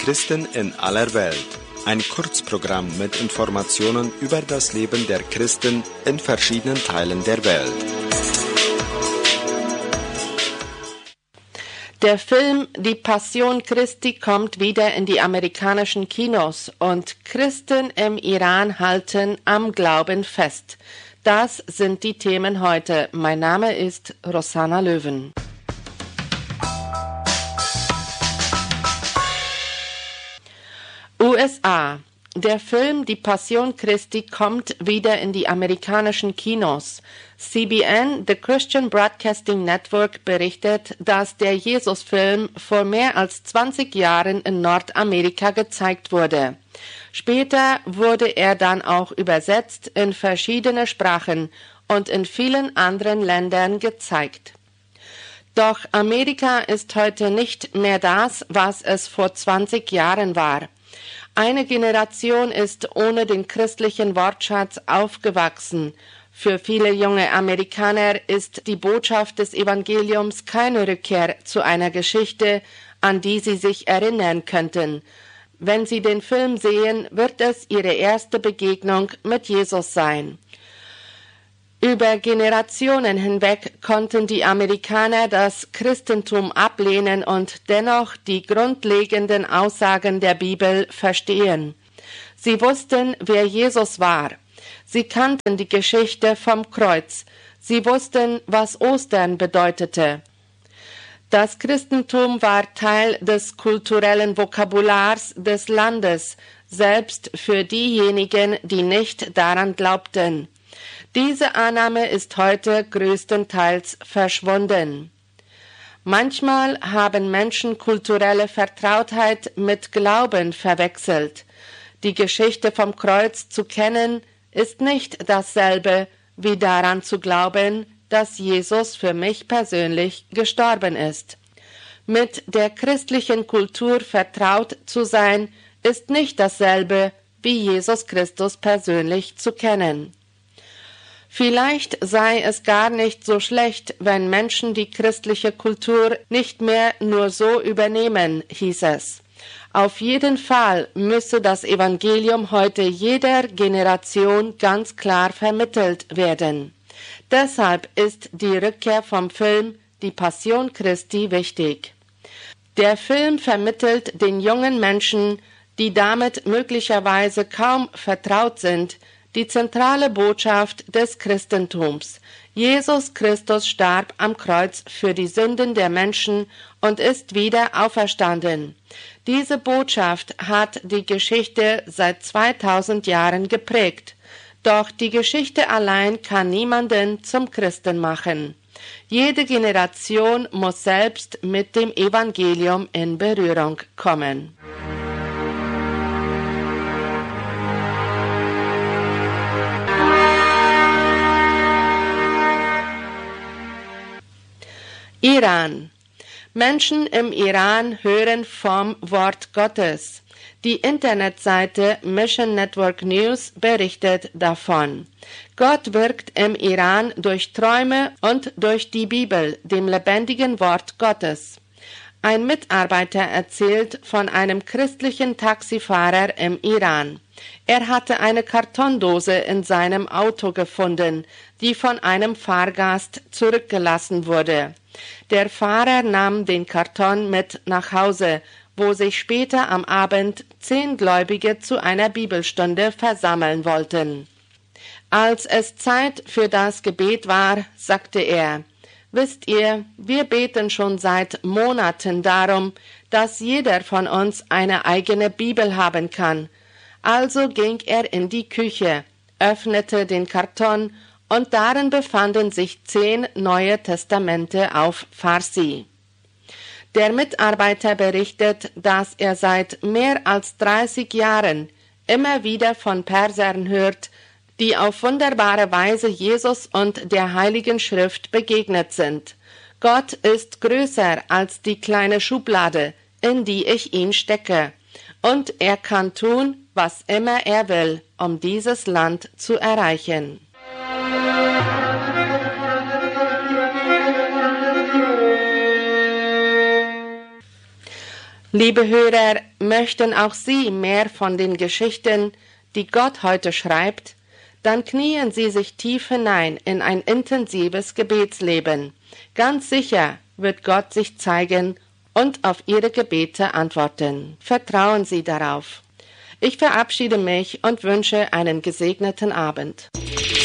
Christen in aller Welt. Ein Kurzprogramm mit Informationen über das Leben der Christen in verschiedenen Teilen der Welt. Der Film Die Passion Christi kommt wieder in die amerikanischen Kinos und Christen im Iran halten am Glauben fest. Das sind die Themen heute. Mein Name ist Rosanna Löwen. USA. Der Film Die Passion Christi kommt wieder in die amerikanischen Kinos. CBN, The Christian Broadcasting Network, berichtet, dass der Jesus-Film vor mehr als 20 Jahren in Nordamerika gezeigt wurde. Später wurde er dann auch übersetzt in verschiedene Sprachen und in vielen anderen Ländern gezeigt. Doch Amerika ist heute nicht mehr das, was es vor 20 Jahren war. Eine Generation ist ohne den christlichen Wortschatz aufgewachsen. Für viele junge Amerikaner ist die Botschaft des Evangeliums keine Rückkehr zu einer Geschichte, an die sie sich erinnern könnten. Wenn sie den Film sehen, wird es ihre erste Begegnung mit Jesus sein. Über Generationen hinweg konnten die Amerikaner das Christentum ablehnen und dennoch die grundlegenden Aussagen der Bibel verstehen. Sie wussten, wer Jesus war. Sie kannten die Geschichte vom Kreuz. Sie wussten, was Ostern bedeutete. Das Christentum war Teil des kulturellen Vokabulars des Landes, selbst für diejenigen, die nicht daran glaubten. Diese Annahme ist heute größtenteils verschwunden. Manchmal haben Menschen kulturelle Vertrautheit mit Glauben verwechselt. Die Geschichte vom Kreuz zu kennen, ist nicht dasselbe, wie daran zu glauben, dass Jesus für mich persönlich gestorben ist. Mit der christlichen Kultur vertraut zu sein, ist nicht dasselbe, wie Jesus Christus persönlich zu kennen. Vielleicht sei es gar nicht so schlecht, wenn Menschen die christliche Kultur nicht mehr nur so übernehmen, hieß es. Auf jeden Fall müsse das Evangelium heute jeder Generation ganz klar vermittelt werden. Deshalb ist die Rückkehr vom Film Die Passion Christi wichtig. Der Film vermittelt den jungen Menschen, die damit möglicherweise kaum vertraut sind, die zentrale Botschaft des Christentums. Jesus Christus starb am Kreuz für die Sünden der Menschen und ist wieder auferstanden. Diese Botschaft hat die Geschichte seit 2000 Jahren geprägt. Doch die Geschichte allein kann niemanden zum Christen machen. Jede Generation muss selbst mit dem Evangelium in Berührung kommen. Iran. Menschen im Iran hören vom Wort Gottes. Die Internetseite Mission Network News berichtet davon. Gott wirkt im Iran durch Träume und durch die Bibel, dem lebendigen Wort Gottes. Ein Mitarbeiter erzählt von einem christlichen Taxifahrer im Iran. Er hatte eine Kartondose in seinem Auto gefunden, die von einem Fahrgast zurückgelassen wurde. Der Fahrer nahm den Karton mit nach Hause, wo sich später am Abend 10 Gläubige zu einer Bibelstunde versammeln wollten. Als es Zeit für das Gebet war, sagte er: Wisst ihr, wir beten schon seit Monaten darum, dass jeder von uns eine eigene Bibel haben kann. Also ging er in die Küche, öffnete den Karton und darin befanden sich 10 Neue Testamente auf Farsi. Der Mitarbeiter berichtet, dass er seit mehr als 30 Jahren immer wieder von Persern hört, die auf wunderbare Weise Jesus und der Heiligen Schrift begegnet sind. Gott ist größer als die kleine Schublade, in die ich ihn stecke, und er kann tun, was immer er will, um dieses Land zu erreichen. Liebe Hörer, möchten auch Sie mehr von den Geschichten, die Gott heute schreibt? Dann knien Sie sich tief hinein in ein intensives Gebetsleben. Ganz sicher wird Gott sich zeigen und auf Ihre Gebete antworten. Vertrauen Sie darauf. Ich verabschiede mich und wünsche einen gesegneten Abend.